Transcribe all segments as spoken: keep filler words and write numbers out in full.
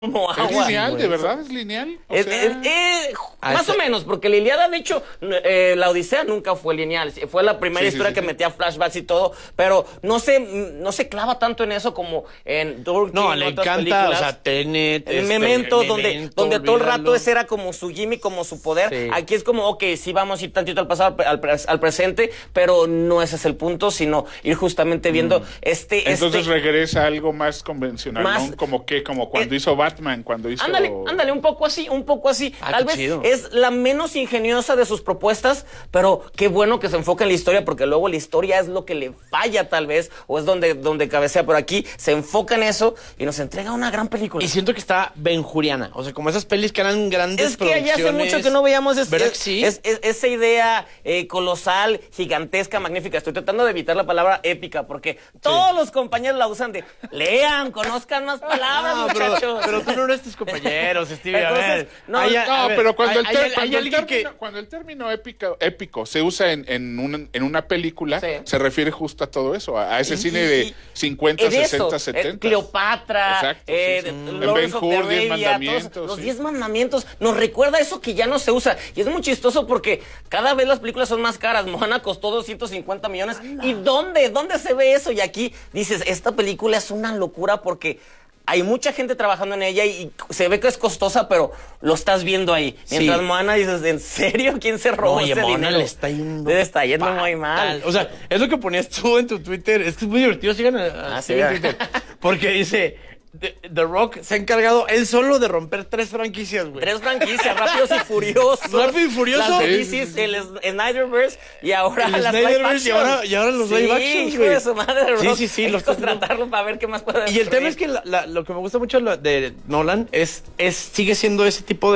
como agua. Es lineal, ¿de verdad es lineal? O es, sea... es, es, más o menos, porque la Ilíada, de hecho, eh, la Odisea nunca fue lineal. Fue la primera sí, historia sí, sí, que sí. metía flashbacks y todo, pero no se, no se clava tanto en eso como en Tolkien. No, le encanta, películas. O sea, Tenet, el este, Memento, donde, Memento, donde todo el rato ese era como su gimmick, como su poder. Sí. Aquí es como, ok, sí vamos a ir tantito al pasado, al, al presente, pero no ese es el punto, sino ir justamente viendo mm. este... Entonces este, regresa a algo más convencional, más, ¿no? Como que, como cuando eh, hizo Batman, cuando hizo... Ándale, ándale, un poco así, un poco así. Ah, Tal vez chido. es la menos ingeniosa de sus propuestas, pero qué bueno que se enfoca en la historia, porque luego la historia es lo que le falla tal vez, o es donde, donde cabecea. Por aquí se enfoca en eso y nos entrega una gran película. Y siento que está benjuriana, o sea, como esas pelis que eran grandes Es que ya hace mucho que no veíamos es, es, sí? es, es, esa idea eh, colosal, gigantesca, magnífica. Estoy tratando de evitar la palabra épica, porque sí. todos los compañeros la usan de, lean, conozcan más palabras, no, muchachos. Pero, pero tú no eres tus compañeros, Stevie. Entonces, a ver, no, hay, no a ver, pero cuando, hay, el, ter, hay, cuando, hay el término, que... cuando el término épico, épico se usa en, en, un, en una película, sí. se refiere justo a todo eso, a, a ese y, cine de cincuenta, sesenta, setenta. Cleopatra, Exacto, eh, sí, sí. Mm. Lawrence of Arabia, todos, los diez sí. mandamientos, nos recuerda eso que ya no se usa. Y es muy chistoso porque cada vez las películas son más caras. Moana costó doscientos cincuenta millones. Anda. ¿Y dónde? ¿Dónde se ve eso? Y aquí dices, esta película es una locura porque... hay mucha gente trabajando en ella y se ve que es costosa, pero lo estás viendo ahí. Mientras sí. Moana dices, ¿en serio? ¿Quién se robó Oye, ese Moana dinero? Le está yendo, le está yendo muy mal. O sea, es lo que ponías tú en tu Twitter. Es que es muy divertido. Sigan a, a sí, en Twitter. Porque dice... The, The Rock se ha encargado él solo de romper tres franquicias, güey. Tres franquicias, Rápidos y Furiosos. Rápido y Furioso. Las D C, el Snyderverse y ahora el las Snyderverse y ahora, y ahora los sí, live actions, hijo de su madre, Rock. Sí, sí, sí. Hay los que contratarlo para ver qué más puede hacer. Y el tema es que la, la, lo que me gusta mucho de Nolan es, es sigue siendo ese tipo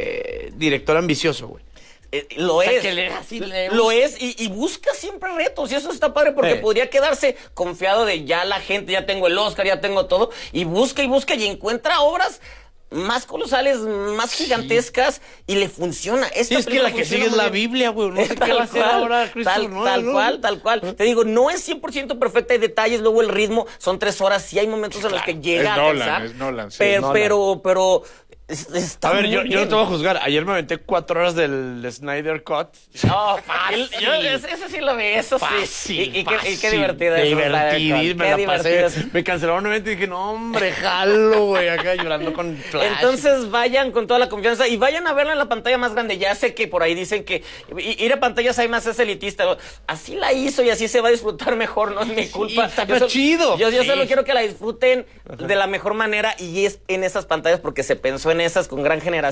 de director ambicioso, güey. Eh, lo o sea, es, que le, así le lo es y, y busca siempre retos y eso está padre porque eh. podría quedarse confiado de ya la gente, ya tengo el Oscar, ya tengo todo y busca y busca y encuentra obras más colosales, más gigantescas sí. y le funciona. Esta sí, es que la que sigue es la Biblia, güey. No sé qué va a hacer ahora Cristo, tal, no, tal no. cual, tal cual. Te digo, no es cien por ciento perfecta, hay detalles, luego el ritmo, son tres horas, sí hay momentos en los que llega es a Nolan, pensar. Es Nolan, sí, pero, es Nolan. pero, pero... Está a ver, yo, bien. yo no te voy a juzgar. Ayer me aventé cuatro horas del Snyder Cut. Oh, fácil. Yo, ese, ese sí lo vi, eso fácil, sí. Y, y, fácil. Qué, y qué divertido. Divertidísimo, me la pasé. Me cancelaron un evento y dije, no, hombre, jalo, güey, acá llorando con Flash. Entonces vayan con toda la confianza y vayan a verla en la pantalla más grande. Ya sé que por ahí dicen que ir a pantallas hay más es elitista. Así la hizo y así se va a disfrutar mejor, no es mi culpa. Sí, está yo solo, chido. Yo, yo sí. solo quiero que la disfruten de la mejor manera y es en esas pantallas porque se pensó en esas con gran generación.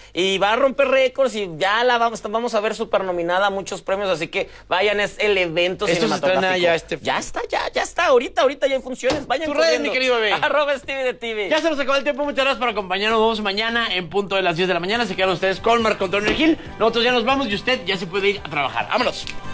Y va a romper récords y ya la vamos, vamos a ver súper nominada a muchos premios, así que vayan, es el evento Esto cinematográfico. Se ya, este... ya está, ya, ya está, ahorita, ahorita ya hay funciones, vayan tu corriendo. red, mi querido bebé. Arroba Stevie de T V. Ya se nos acabó el tiempo, muchas gracias por acompañarnos, nos vemos mañana en punto de las diez de la mañana, se quedan ustedes con Marco Antonio Gil, nosotros ya nos vamos y usted ya se puede ir a trabajar, vámonos.